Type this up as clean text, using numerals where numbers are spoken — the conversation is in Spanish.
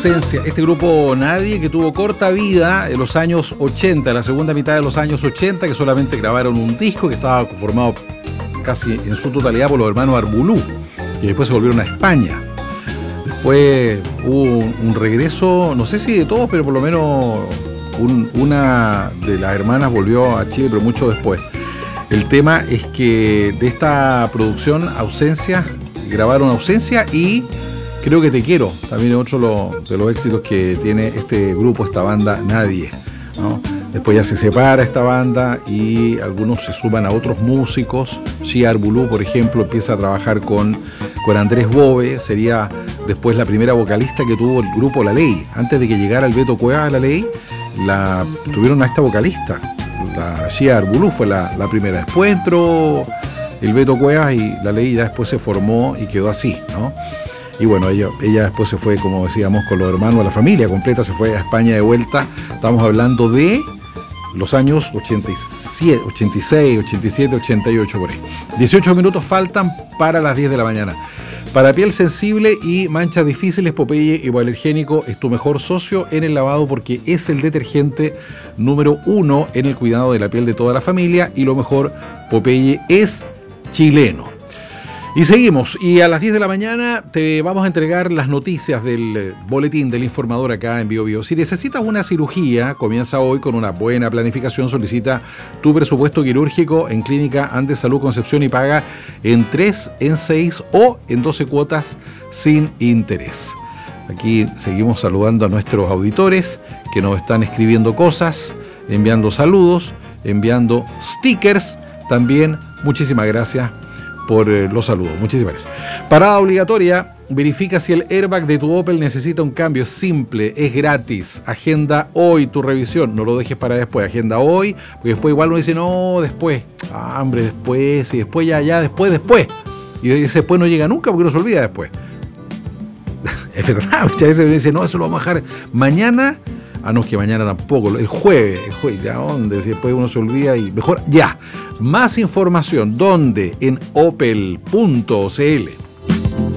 Ausencia, este grupo Nadie, que tuvo corta vida en los años 80, la segunda mitad de los años 80, que solamente grabaron un disco que estaba conformado casi en su totalidad por los hermanos Arbulú, y después se volvieron a España. Después hubo un regreso, no sé si de todos, pero por lo menos una de las hermanas volvió a Chile, pero mucho después. El tema es que de esta producción, Ausencia, grabaron Ausencia y Creo que te quiero, también es otro de los éxitos que tiene este grupo, esta banda Nadie, ¿no? Después ya se separa esta banda y algunos se suman a otros músicos. Sia Arbulú, por ejemplo, empieza a trabajar con Andrés Bove, sería después la primera vocalista que tuvo el grupo La Ley. Antes de que llegara el Beto Cuevas a La Ley, tuvieron a esta vocalista. La Sia Arbulú fue la primera. Después entró el Beto Cuevas y La Ley ya después se formó y quedó así, ¿no? Y bueno, ella después se fue, como decíamos, con los hermanos, la familia completa se fue a España de vuelta. Estamos hablando de los años 87, 86, 87, 88, por ahí. 18 minutos faltan para las 10 de la mañana. Para piel sensible y manchas difíciles, Popeye Hipoalergénico es tu mejor socio en el lavado porque es el detergente número 1 en el cuidado de la piel de toda la familia. Y lo mejor, Popeye es chileno. Y seguimos, y a las 10 de la mañana te vamos a entregar las noticias del boletín del informador acá en Bio Bio. Si necesitas una cirugía, comienza hoy con una buena planificación, solicita tu presupuesto quirúrgico en Clínica Andes Salud Concepción y paga en 3, en 6 o en 12 cuotas sin interés. Aquí seguimos saludando a nuestros auditores que nos están escribiendo cosas, enviando saludos, enviando stickers. También muchísimas gracias por los saludos. Muchísimas gracias. Parada obligatoria. Verifica si el airbag de tu Opel necesita un cambio. Es simple, es gratis. Agenda hoy tu revisión. No lo dejes para después. Agenda hoy, porque después igual uno dice, no, después. Ah, hombre, después. Y después ya, después. Y ese después no llega nunca porque uno se olvida después. Es verdad. Muchas veces uno dice, no, eso lo vamos a dejar mañana. Ah, no, es que mañana tampoco, el jueves, ¿ya dónde? Después uno se olvida y mejor ya. Más información, ¿dónde? En opel.cl.